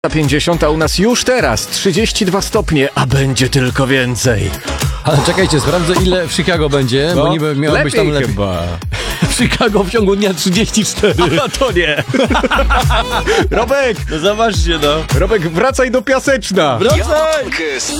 50, a u nas już teraz 32 stopnie, a będzie tylko więcej. Ale czekajcie, sprawdzę ile w Chicago będzie, bo niby miało być tam lepiej. Chyba. W Chicago w ciągu dnia 34. A to nie. Robek! No zobaczcie, no. Robek, wracaj do Piaseczna. Wracaj!